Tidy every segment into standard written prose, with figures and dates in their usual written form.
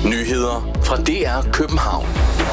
Nyheder fra DR København.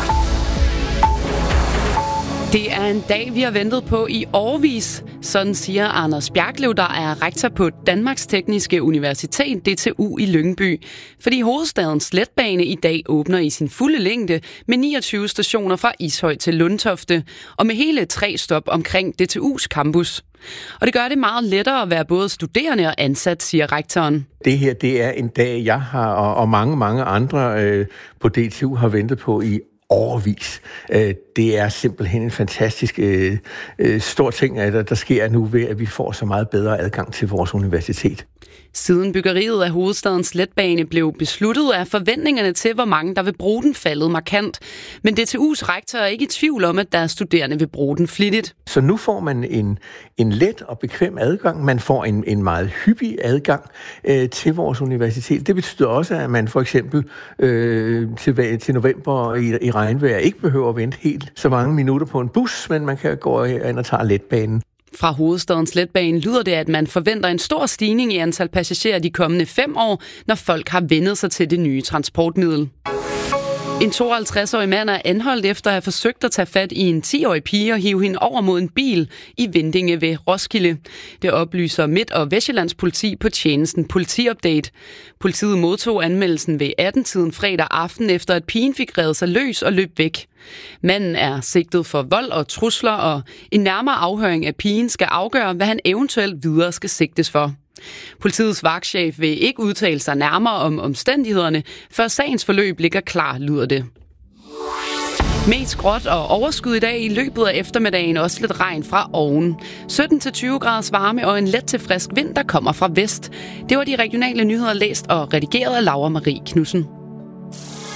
Det er en dag, vi har ventet på i årevis. Sådan siger Anders Bjerklev, der er rektor på Danmarks Tekniske Universitet, DTU i Lyngby. Fordi hovedstadens letbane i dag åbner i sin fulde længde med 29 stationer fra Ishøj til Lundtofte, og med hele 3 stop omkring DTU's campus. Og det gør det meget lettere at være både studerende og ansat, siger rektoren. Det her, det er en dag, jeg har og mange andre på DTU har ventet på i årevis. Det er simpelthen en fantastisk stor ting, der sker nu ved, at vi får så meget bedre adgang til vores universitet. Siden byggeriet af hovedstadens letbane blev besluttet, er forventningerne til, hvor mange der vil bruge den, faldet markant. Men DTU's rektor er ikke i tvivl om, at deres studerende vil bruge den flittigt. Så nu får man en let og bekvem adgang. Man får en meget hyppig adgang til vores universitet. Det betyder også, at man for eksempel til november i regnvejr ikke behøver at vente helt så mange minutter på en bus, men man kan gå ind og tage letbanen. Fra hovedstadens letbane lyder det, at man forventer en stor stigning i antal passagerer de kommende 5 år, når folk har vendet sig til det nye transportmiddel. En 52-årig mand er anholdt efter at have forsøgt at tage fat i en 10-årig pige og hive hende over mod en bil i Vindinge ved Roskilde. Det oplyser Midt- og Vestsjællands politi på tjenesten Politiupdate. Politiet modtog anmeldelsen ved 18-tiden fredag aften, efter at pigen fik revet sig løs og løb væk. Manden er sigtet for vold og trusler, og en nærmere afhøring af pigen skal afgøre, hvad han eventuelt videre skal sigtes for. Politiets vagtchef vil ikke udtale sig nærmere om omstændighederne, før sagens forløb ligger klar, lyder det. Mest gråt og overskud i dag, i løbet af eftermiddagen også lidt regn fra oven. 17-20 graders varme og en let til frisk vind, der kommer fra vest. Det var de regionale nyheder læst og redigeret af Laura Marie Knudsen.